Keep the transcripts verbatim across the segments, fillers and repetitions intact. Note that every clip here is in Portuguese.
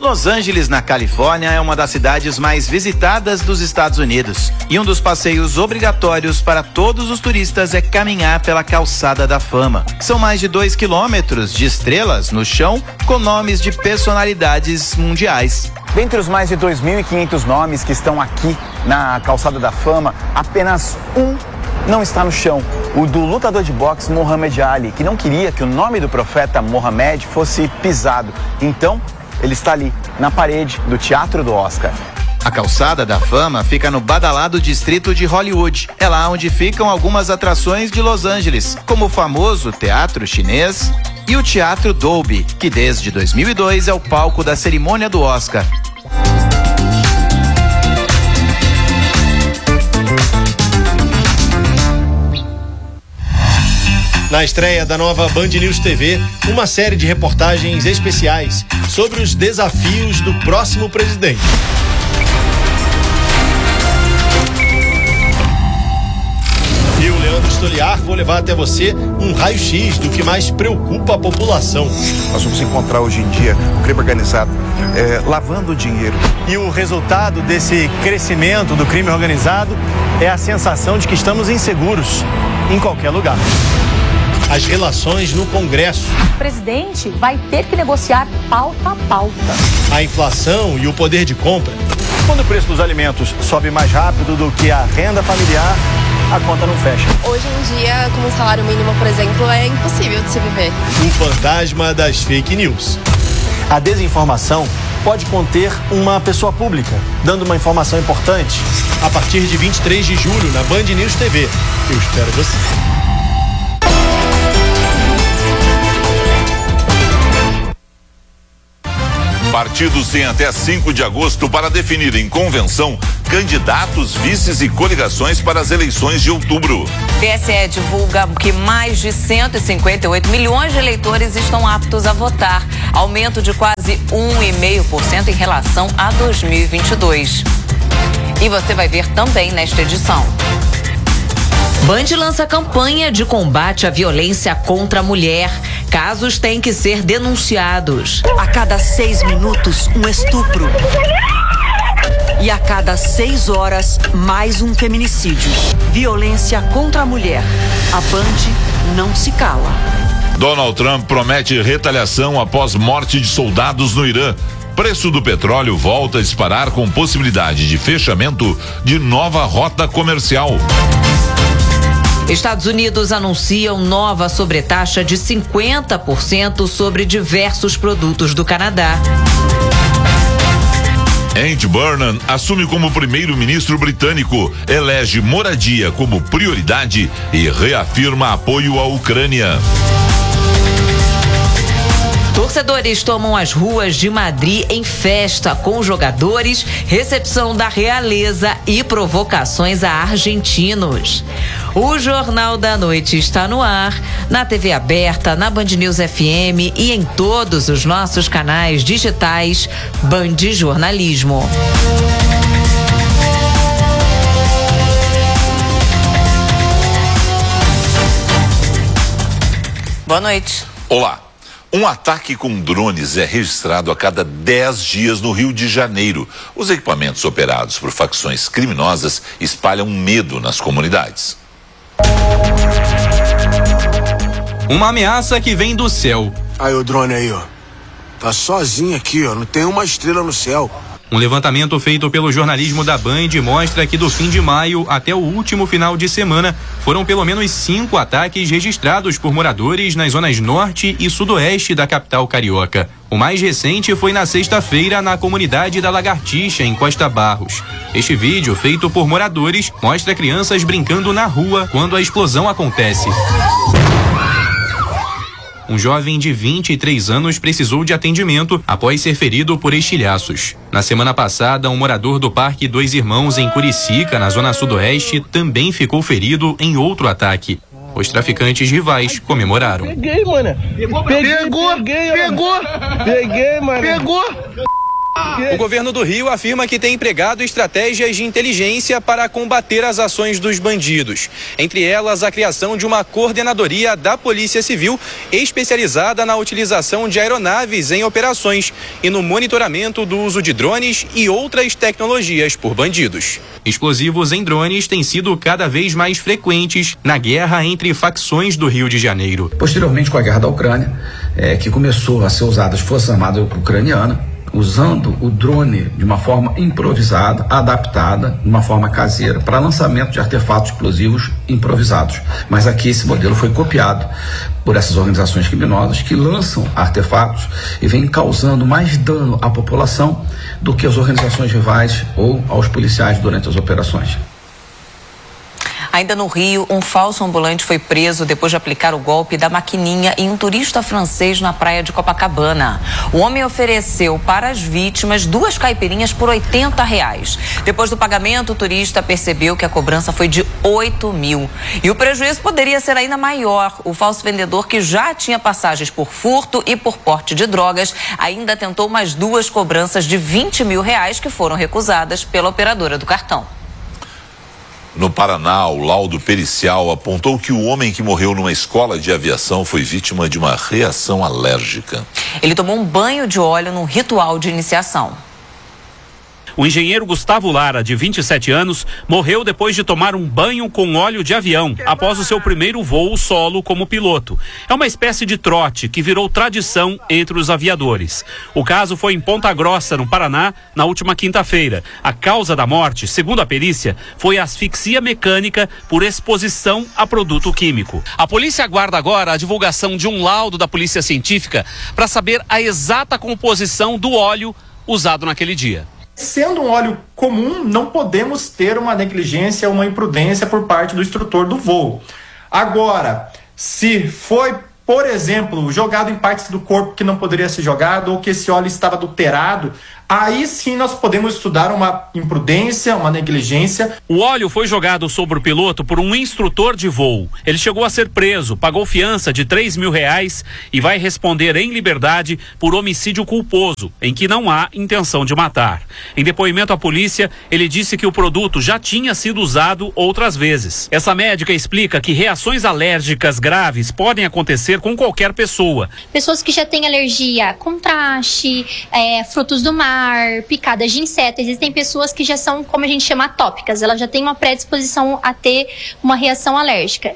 Los Angeles, na Califórnia, é uma das cidades mais visitadas dos Estados Unidos. E um dos passeios obrigatórios para todos os turistas é caminhar pela Calçada da Fama. São mais de dois quilômetros de estrelas no chão com nomes de personalidades mundiais. Dentre os mais de dois mil e quinhentos nomes que estão aqui na Calçada da Fama, apenas um não está no chão. O do lutador de boxe Muhammad Ali, que não queria que o nome do profeta Mohammed fosse pisado. Então, ele está ali, na parede do Teatro do Oscar. A Calçada da Fama fica no badalado distrito de Hollywood. É lá onde ficam algumas atrações de Los Angeles, como o famoso Teatro Chinês e o Teatro Dolby, que desde dois mil e dois é o palco da cerimônia do Oscar. Na estreia da nova Band News T V, uma série de reportagens especiais sobre os desafios do próximo presidente. Eu, Leandro Stoliar, vou levar até você um raio-x do que mais preocupa a população. Nós vamos encontrar hoje em dia o crime organizado é, lavando dinheiro. E o resultado desse crescimento do crime organizado é a sensação de que estamos inseguros em qualquer lugar. As relações no Congresso. O presidente vai ter que negociar pauta a pauta. A inflação e o poder de compra. Quando o preço dos alimentos sobe mais rápido do que a renda familiar, a conta não fecha. Hoje em dia, com o salário mínimo, por exemplo, é impossível de se viver. O fantasma das fake news. A desinformação pode conter uma pessoa pública, dando uma informação importante. A partir de vinte e três de julho, na Band News T V. Eu espero você. Partidos têm até cinco de agosto para definir em convenção candidatos, vices e coligações para as eleições de outubro. T S E divulga que mais de cento e cinquenta e oito milhões de eleitores estão aptos a votar, aumento de quase um vírgula cinco por cento em relação a dois mil e vinte e dois. E você vai ver também nesta edição. Band lança campanha de combate à violência contra a mulher. Casos têm que ser denunciados. A cada seis minutos, um estupro. E a cada seis horas, mais um feminicídio. Violência contra a mulher. A Band não se cala. Donald Trump promete retaliação após morte de soldados no Irã. Preço do petróleo volta a disparar com possibilidade de fechamento de nova rota comercial. Estados Unidos anunciam nova sobretaxa de cinquenta por cento sobre diversos produtos do Canadá. Andy Burnham assume como primeiro-ministro britânico, elege moradia como prioridade e reafirma apoio à Ucrânia. Torcedores tomam as ruas de Madrid em festa com jogadores, recepção da realeza e provocações a argentinos. O Jornal da Noite está no ar, na T V aberta, na Band News F M e em todos os nossos canais digitais Band Jornalismo. Boa noite. Olá. Um ataque com drones é registrado a cada dez dias no Rio de Janeiro. Os equipamentos operados por facções criminosas espalham medo nas comunidades. Uma ameaça que vem do céu. Aí o drone aí, ó. Tá sozinho aqui, ó. Não tem uma estrela no céu. Um levantamento feito pelo jornalismo da Band mostra que do fim de maio até o último final de semana foram pelo menos cinco ataques registrados por moradores nas zonas norte e sudoeste da capital carioca. O mais recente foi na sexta-feira na comunidade da Lagartixa, em Costa Barros. Este vídeo, feito por moradores, mostra crianças brincando na rua quando a explosão acontece. Um jovem de vinte e três anos precisou de atendimento após ser ferido por estilhaços. Na semana passada, um morador do Parque Dois Irmãos, em Curicica, na zona sudoeste, também ficou ferido em outro ataque. Os traficantes rivais comemoraram. Peguei, mano. Pegou, pegou, peguei, pegou, peguei, mano. Pegou. O governo do Rio afirma que tem empregado estratégias de inteligência para combater as ações dos bandidos. Entre elas, a criação de uma coordenadoria da Polícia Civil especializada na utilização de aeronaves em operações e no monitoramento do uso de drones e outras tecnologias por bandidos. Explosivos em drones têm sido cada vez mais frequentes na guerra entre facções do Rio de Janeiro. Posteriormente, com a guerra da Ucrânia, é, que começou a ser usada as Forças Armadas Ucranianas, usando o drone de uma forma improvisada, adaptada, de uma forma caseira, para lançamento de artefatos explosivos improvisados. Mas aqui esse modelo foi copiado por essas organizações criminosas que lançam artefatos e vêm causando mais dano à população do que as organizações rivais ou aos policiais durante as operações. Ainda no Rio, um falso ambulante foi preso depois de aplicar o golpe da maquininha em um turista francês na praia de Copacabana. O homem ofereceu para as vítimas duas caipirinhas por oitenta reais. Depois do pagamento, o turista percebeu que a cobrança foi de oito mil. E o prejuízo poderia ser ainda maior. O falso vendedor, que já tinha passagens por furto e por porte de drogas, ainda tentou mais duas cobranças de vinte mil reais que foram recusadas pela operadora do cartão. No Paraná, o laudo pericial apontou que o homem que morreu numa escola de aviação foi vítima de uma reação alérgica. Ele tomou um banho de óleo num ritual de iniciação. O engenheiro Gustavo Lara, de vinte e sete anos, morreu depois de tomar um banho com óleo de avião, após o seu primeiro voo solo como piloto. É uma espécie de trote que virou tradição entre os aviadores. O caso foi em Ponta Grossa, no Paraná, na última quinta-feira. A causa da morte, segundo a perícia, foi asfixia mecânica por exposição a produto químico. A polícia aguarda agora a divulgação de um laudo da polícia científica para saber a exata composição do óleo usado naquele dia. Sendo um óleo comum, não podemos ter uma negligência, uma imprudência por parte do instrutor do voo. Agora, se foi, por exemplo, jogado em partes do corpo que não poderia ser jogado, ou que esse óleo estava adulterado, aí sim nós podemos estudar uma imprudência, uma negligência. O óleo foi jogado sobre o piloto por um instrutor de voo. Ele chegou a ser preso, pagou fiança de três mil reais e vai responder em liberdade por homicídio culposo, em que não há intenção de matar. Em depoimento à polícia, ele disse que o produto já tinha sido usado outras vezes. Essa médica explica que reações alérgicas graves podem acontecer com qualquer pessoa. Pessoas que já têm alergia a contraste, é, frutos do mar, picadas de inseto. Existem pessoas que já são, como a gente chama, atópicas. Elas já têm uma predisposição a ter uma reação alérgica.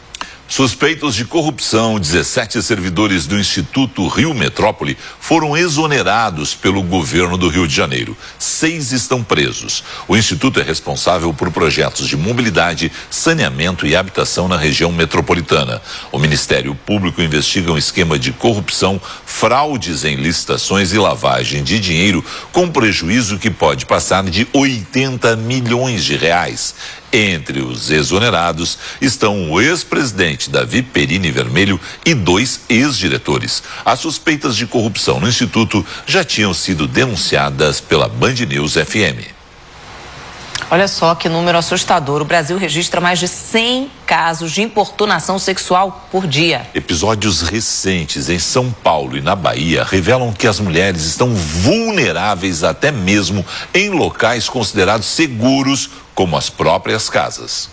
Suspeitos de corrupção, dezessete servidores do Instituto Rio Metrópole foram exonerados pelo governo do Rio de Janeiro. Seis estão presos. O Instituto é responsável por projetos de mobilidade, saneamento e habitação na região metropolitana. O Ministério Público investiga um esquema de corrupção, fraudes em licitações e lavagem de dinheiro com prejuízo que pode passar de oitenta milhões de reais. Entre os exonerados estão o ex-presidente Davi Perini Vermelho e dois ex-diretores. As suspeitas de corrupção no Instituto já tinham sido denunciadas pela Band News F M. Olha só que número assustador. O Brasil registra mais de cem casos de importunação sexual por dia. Episódios recentes em São Paulo e na Bahia revelam que as mulheres estão vulneráveis até mesmo em locais considerados seguros, como as próprias casas.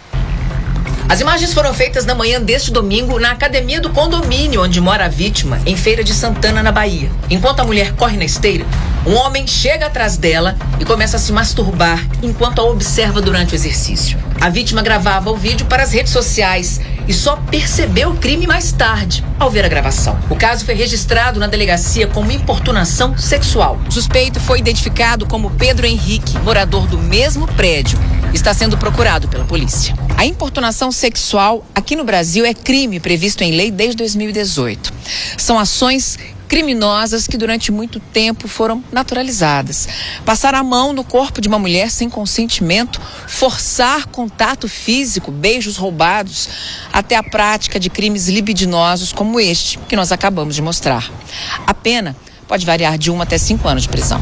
As imagens foram feitas na manhã deste domingo na academia do condomínio onde mora a vítima, em Feira de Santana, na Bahia. Enquanto a mulher corre na esteira, um homem chega atrás dela e começa a se masturbar enquanto a observa durante o exercício. A vítima gravava o vídeo para as redes sociais e só percebeu o crime mais tarde, ao ver a gravação. O caso foi registrado na delegacia como importunação sexual. O suspeito foi identificado como Pedro Henrique, morador do mesmo prédio. Está sendo procurado pela polícia. A importunação sexual aqui no Brasil é crime previsto em lei desde dois mil e dezoito. São ações criminosas que durante muito tempo foram naturalizadas. Passar a mão no corpo de uma mulher sem consentimento, forçar contato físico, beijos roubados, até a prática de crimes libidinosos como este que nós acabamos de mostrar. A pena pode variar de um até cinco anos de prisão.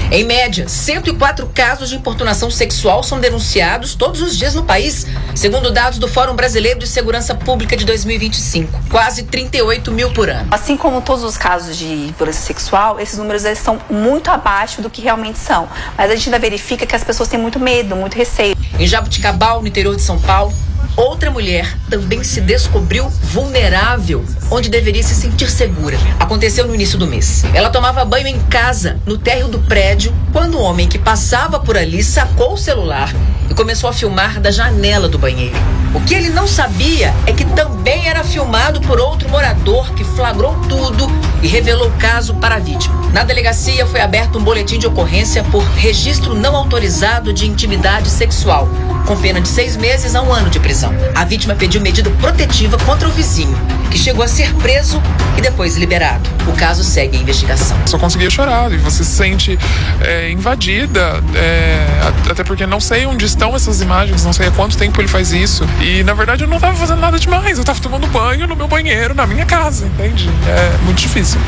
Em média, cento e quatro casos de importunação sexual são denunciados todos os dias no país, segundo dados do Fórum Brasileiro de Segurança Pública de dois mil e vinte e cinco. Quase trinta e oito mil por ano. Assim como todos os casos de violência sexual, esses números eles são muito abaixo do que realmente são. Mas a gente ainda verifica que as pessoas têm muito medo, muito receio. Em Jabuticabal, no interior de São Paulo, outra mulher também se descobriu vulnerável, onde deveria se sentir segura. Aconteceu no início do mês. Ela tomava banho em casa, no térreo do prédio, quando um homem que passava por ali sacou o celular e começou a filmar da janela do banheiro. O que ele não sabia é que também era filmado por outro morador que flagrou tudo e revelou o caso para a vítima. Na delegacia foi aberto um boletim de ocorrência por registro não autorizado de intimidade sexual, com pena de seis meses a um ano de prisão. A vítima pediu medida protetiva contra o vizinho, que chegou a ser preso e depois liberado. O caso segue a investigação. Só conseguia chorar e você se sente é, invadida, é, até porque não sei onde estão essas imagens, não sei há quanto tempo ele faz isso. E na verdade eu não estava fazendo nada demais, eu estava tomando banho no meu banheiro, na minha casa, entende? É muito difícil.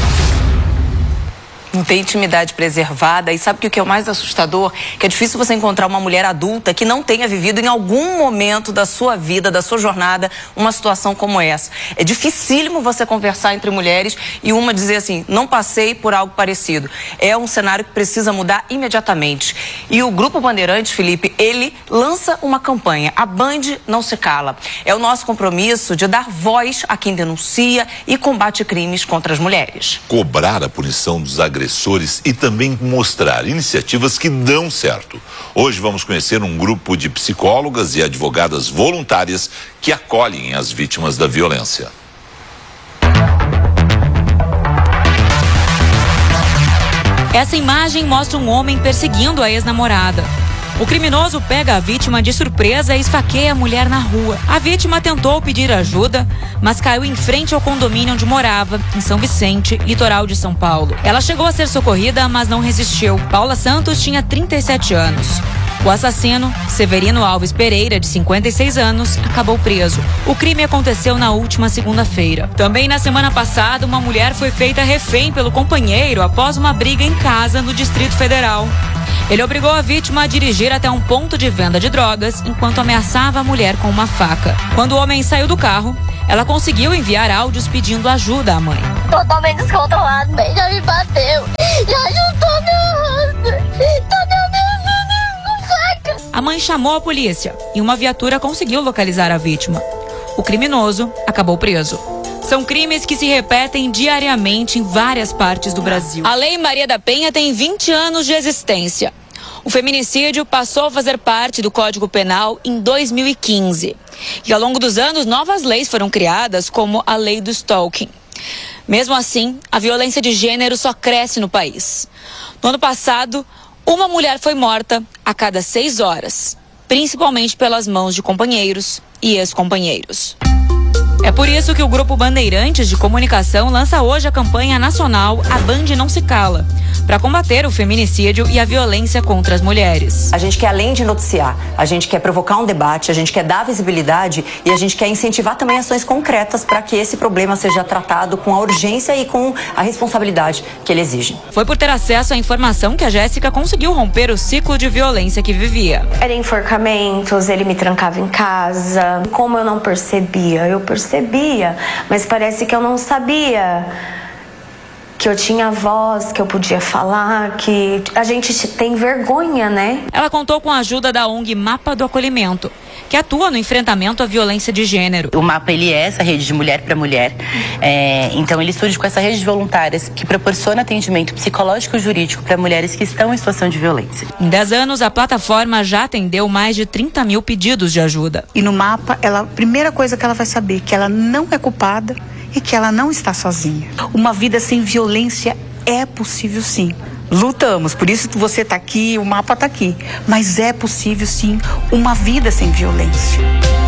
Não tem intimidade preservada. E sabe o que é o mais assustador? Que é difícil você encontrar uma mulher adulta que não tenha vivido em algum momento da sua vida, da sua jornada, uma situação como essa. É dificílimo você conversar entre mulheres e uma dizer assim, não passei por algo parecido. É um cenário que precisa mudar imediatamente. E o Grupo Bandeirantes, Felipe, ele lança uma campanha, A Band Não Se Cala. É o nosso compromisso de dar voz a quem denuncia e combate crimes contra as mulheres. Cobrar a punição dos agressores agressores e também mostrar iniciativas que dão certo. Hoje vamos conhecer um grupo de psicólogas e advogadas voluntárias que acolhem as vítimas da violência. Essa imagem mostra um homem perseguindo a ex-namorada. O criminoso pega a vítima de surpresa e esfaqueia a mulher na rua. A vítima tentou pedir ajuda, mas caiu em frente ao condomínio onde morava, em São Vicente, litoral de São Paulo. Ela chegou a ser socorrida, mas não resistiu. Paula Santos tinha trinta e sete anos. O assassino, Severino Alves Pereira, de cinquenta e seis anos, acabou preso. O crime aconteceu na última segunda-feira. Também na semana passada, uma mulher foi feita refém pelo companheiro após uma briga em casa no Distrito Federal. Ele obrigou a vítima a dirigir até um ponto de venda de drogas enquanto ameaçava a mulher com uma faca. Quando o homem saiu do carro, ela conseguiu enviar áudios pedindo ajuda à mãe. Totalmente descontrolado, bem, já me bateu, já juntou meu rosto, tá me ameaçando com faca. A mãe chamou a polícia e uma viatura conseguiu localizar a vítima. O criminoso acabou preso. São crimes que se repetem diariamente em várias partes do Brasil. A Lei Maria da Penha tem vinte anos de existência. O feminicídio passou a fazer parte do Código Penal em dois mil e quinze. E ao longo dos anos, novas leis foram criadas, como a Lei do Stalking. Mesmo assim, a violência de gênero só cresce no país. No ano passado, uma mulher foi morta a cada seis horas, principalmente pelas mãos de companheiros e ex-companheiros. É por isso que o Grupo Bandeirantes de Comunicação lança hoje a campanha nacional A Band Não Se Cala, para combater o feminicídio e a violência contra as mulheres. A gente quer, além de noticiar, a gente quer provocar um debate, a gente quer dar visibilidade e a gente quer incentivar também ações concretas para que esse problema seja tratado com a urgência e com a responsabilidade que ele exige. Foi por ter acesso à informação que a Jéssica conseguiu romper o ciclo de violência que vivia. Era enforcamentos, ele me trancava em casa. Como eu não percebia? Eu percebia. Percebia, mas parece que eu não sabia que eu tinha voz, que eu podia falar, que a gente tem vergonha, né? Ela contou com a ajuda da O N G Mapa do Acolhimento, que atua no enfrentamento à violência de gênero. O Mapa, ele é essa rede de mulher para mulher, é, então ele surge com essa rede de voluntárias que proporciona atendimento psicológico e jurídico para mulheres que estão em situação de violência. Em dez anos, a plataforma já atendeu mais de trinta mil pedidos de ajuda. E no Mapa, ela, a primeira coisa que ela vai saber é que ela não é culpada e que ela não está sozinha. Uma vida sem violência é possível, sim. Lutamos, por isso você está aqui, o Mapa está aqui. Mas é possível, sim, uma vida sem violência.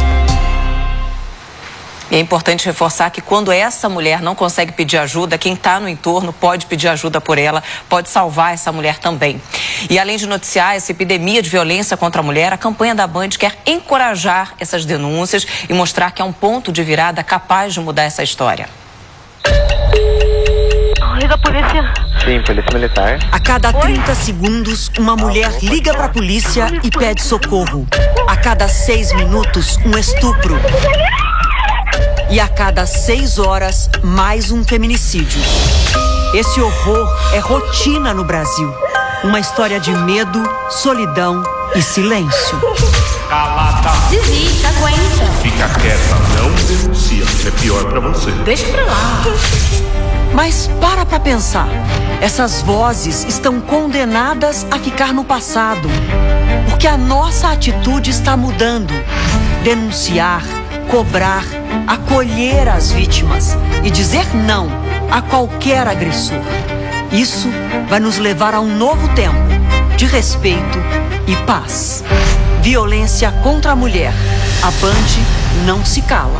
E é importante reforçar que quando essa mulher não consegue pedir ajuda, quem está no entorno pode pedir ajuda por ela, pode salvar essa mulher também. E além de noticiar essa epidemia de violência contra a mulher, a campanha da Band quer encorajar essas denúncias e mostrar que é um ponto de virada capaz de mudar essa história. Liga a polícia. Sim, polícia militar. A cada trinta segundos, uma mulher liga para a polícia e pede socorro. A cada seis minutos, um estupro. E a cada seis horas, mais um feminicídio. Esse horror é rotina no Brasil. Uma história de medo, solidão e silêncio. Calada. Desiste, aguenta. Fica quieta, não denuncia. É pior pra você. Deixa pra lá. Mas para pra pensar. Essas vozes estão condenadas a ficar no passado. Porque a nossa atitude está mudando. Denunciar, cobrar, acolher as vítimas e dizer não a qualquer agressor. Isso vai nos levar a um novo tempo de respeito e paz. Violência contra a mulher. A Band não se cala.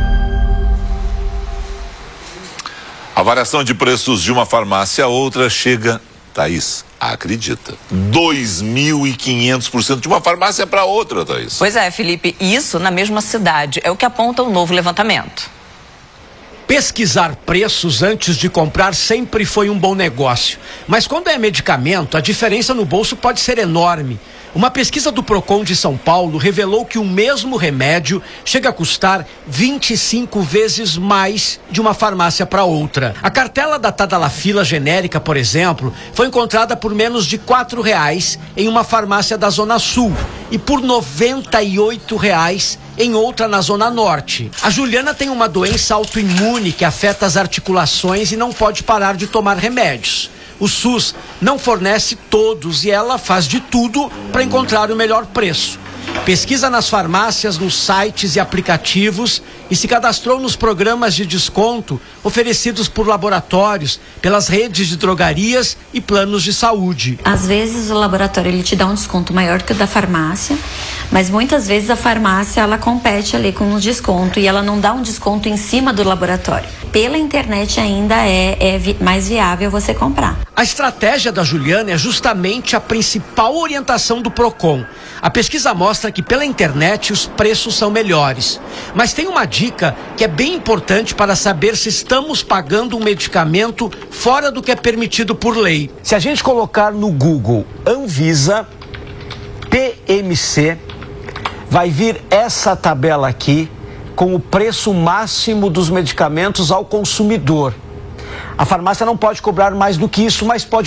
A variação de preços de uma farmácia a outra chega, Thaís, acredita, dois mil e quinhentos por cento de uma farmácia para outra, Thaís. Pois é, Felipe, isso na mesma cidade é o que aponta o novo levantamento. Pesquisar preços antes de comprar sempre foi um bom negócio. Mas quando é medicamento, a diferença no bolso pode ser enorme. Uma pesquisa do Procon de São Paulo revelou que o mesmo remédio chega a custar vinte e cinco vezes mais de uma farmácia para outra. A cartela da Tadalafila genérica, por exemplo, foi encontrada por menos de quatro reais em uma farmácia da Zona Sul e por noventa e oito reais em outra na Zona Norte. A Juliana tem uma doença autoimune que afeta as articulações e não pode parar de tomar remédios. O SUS não fornece todos e ela faz de tudo para encontrar o melhor preço. Pesquisa nas farmácias, nos sites e aplicativos e se cadastrou nos programas de desconto oferecidos por laboratórios, pelas redes de drogarias e planos de saúde. Às vezes o laboratório ele te dá um desconto maior que o da farmácia, mas muitas vezes a farmácia ela compete ali com um desconto e ela não dá um desconto em cima do laboratório. Pela internet ainda é, é vi- mais viável você comprar. A estratégia da Juliana é justamente a principal orientação do Procon. A pesquisa mostra que pela internet os preços são melhores. Mas tem uma dica que é bem importante para saber se estamos pagando um medicamento fora do que é permitido por lei. Se a gente colocar no Google Anvisa, P M C, vai vir essa tabela aqui com o preço máximo dos medicamentos ao consumidor. A farmácia não pode cobrar mais do que isso, mas pode